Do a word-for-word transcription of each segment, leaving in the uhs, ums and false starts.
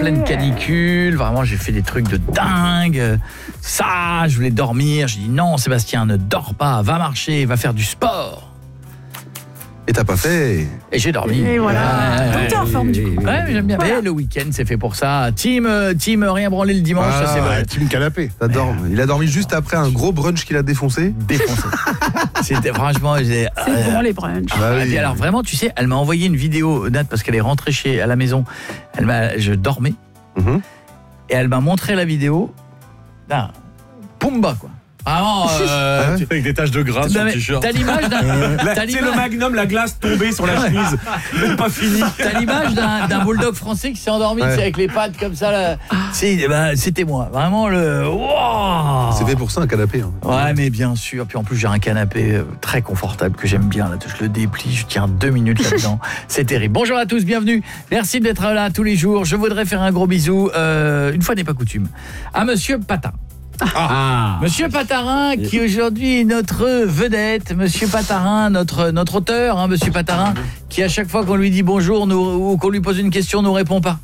pleine canicule. Vraiment, j'ai fait des trucs de dingue. Ça, je voulais dormir. J'ai dit non, Sébastien, ne dors pas. Va marcher, va faire du sport. Et t'as pas fait. Et j'ai dormi. Et voilà. Ouais, Donc t'es en forme du coup. Ouais, j'aime bien. Voilà. Mais le week-end, c'est fait pour ça. Team, euh, team rien branler le dimanche, Ah, ça c'est vrai. Team canapé. T'as dormi. Il a dormi juste après un gros brunch qu'il a défoncé. Défoncé. C'était franchement... j'ai- C'est bon les brunchs. Bah Et oui. puis alors vraiment, tu sais, elle m'a envoyé une vidéo, Nat, parce qu'elle est rentrée chez à la maison. Elle m'a, je dormais Mhm. et elle m'a montré la vidéo. Là, Pumba quoi. Vraiment. Euh, tu- Avec des taches de gras sur Non, le mais t-shirt. T'as l'image d'un. Là, T'as tu sais, le l'image, magnum, la glace tombée sur la chemise. Même pas fini. t'as l'image d'un, d'un bulldog français qui s'est endormi, Ouais. tu sais, avec les pattes comme ça. Là. C'est, eh ben, c'était moi. Vraiment le. Wow. C'est fait pour ça un canapé. Hein. Ouais, mais bien sûr. Puis en plus, j'ai un canapé euh, très confortable que j'aime bien. Là, je le déplie, je tiens deux minutes là-dedans. C'est terrible. Bonjour à tous, bienvenue. Merci d'être là tous les jours. Je voudrais faire un gros bisou, euh, une fois n'est pas coutume, à Monsieur Patin. Ah. Monsieur Patarin, qui aujourd'hui est notre vedette, Monsieur Patarin, notre notre auteur, hein, Monsieur Patarin, qui à chaque fois qu'on lui dit bonjour nous, ou qu'on lui pose une question, nous répond pas.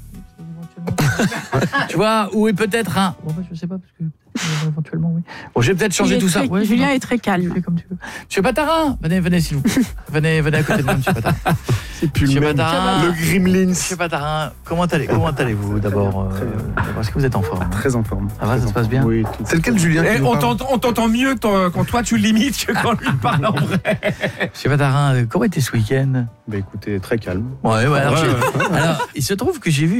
Tu vois, ou est peut-être un. Bon, bah, je sais pas parce que euh, éventuellement oui. Bon, je vais peut-être changer Il est tout ça. très- Ouais, Julien non. est très calme. Fais comme tu veux. Monsieur Patarin, venez, venez s'il vous plaît. Venez, venez à côté de moi, Monsieur Patarin. C'est plus Monsieur le même. Patarin. Le Gremlins. Monsieur Patarin, comment allez, comment allez-vous d'abord euh, d'abord, est-ce que vous êtes en forme? Très en forme. Ça va, ça se passe bien? Oui, tout. C'est lequel Julien Eh, qui nous on parle t'entend on t'entend mieux toi, quand toi tu limites que quand lui parle en vrai. Monsieur Patarin, euh, comment était ce week-end? Bah écoutez, très calme. Ouais, ouais, alors, Ouais, j'ai- alors, il se trouve que j'ai vu